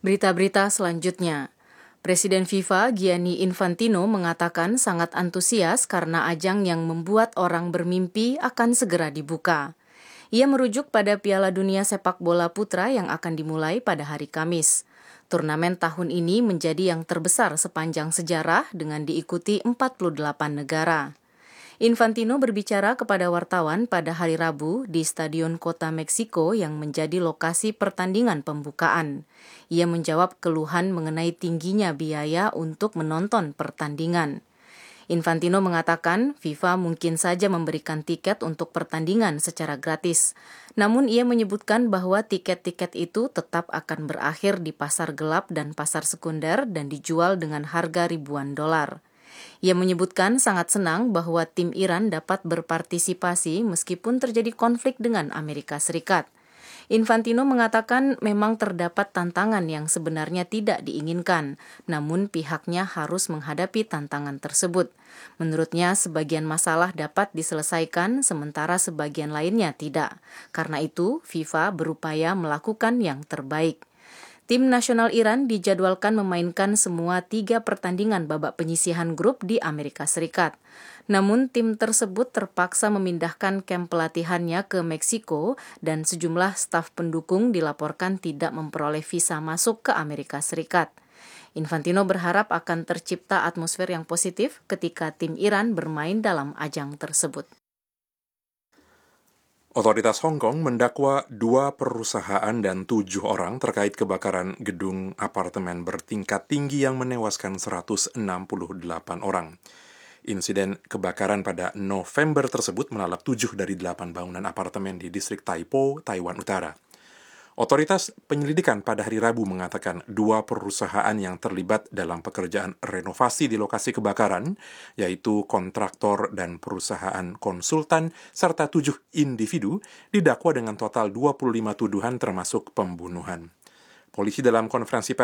Berita-berita selanjutnya. Presiden FIFA Gianni Infantino mengatakan sangat antusias karena ajang yang membuat orang bermimpi akan segera dibuka. Ia merujuk pada Piala Dunia Sepak Bola Putra yang akan dimulai pada hari Kamis. Turnamen tahun ini menjadi yang terbesar sepanjang sejarah dengan diikuti 48 negara. Infantino berbicara kepada wartawan pada hari Rabu di Stadion Kota Meksiko yang menjadi lokasi pertandingan pembukaan. Ia menjawab keluhan mengenai tingginya biaya untuk menonton pertandingan. Infantino mengatakan FIFA mungkin saja memberikan tiket untuk pertandingan secara gratis. Namun ia menyebutkan bahwa tiket-tiket itu tetap akan berakhir di pasar gelap dan pasar sekunder dan dijual dengan harga ribuan dolar. Ia menyebutkan sangat senang bahwa tim Iran dapat berpartisipasi meskipun terjadi konflik dengan Amerika Serikat. Infantino mengatakan memang terdapat tantangan yang sebenarnya tidak diinginkan, namun pihaknya harus menghadapi tantangan tersebut. Menurutnya, sebagian masalah dapat diselesaikan, sementara sebagian lainnya tidak. Karena itu, FIFA berupaya melakukan yang terbaik. Tim nasional Iran dijadwalkan memainkan semua 3 pertandingan babak penyisihan grup di Amerika Serikat. Namun tim tersebut terpaksa memindahkan kamp pelatihannya ke Meksiko dan sejumlah staf pendukung dilaporkan tidak memperoleh visa masuk ke Amerika Serikat. Infantino berharap akan tercipta atmosfer yang positif ketika tim Iran bermain dalam ajang tersebut. Otoritas Hong Kong mendakwa 2 perusahaan dan 7 orang terkait kebakaran gedung apartemen bertingkat tinggi yang menewaskan 168 orang. Insiden kebakaran pada November tersebut melalap 7 dari 8 bangunan apartemen di distrik Tai Po, Taiwan Utara. Otoritas penyelidikan pada hari Rabu mengatakan 2 perusahaan yang terlibat dalam pekerjaan renovasi di lokasi kebakaran, yaitu kontraktor dan perusahaan konsultan, serta 7 individu, didakwa dengan total 25 tuduhan termasuk pembunuhan. Polisi dalam konferensi pers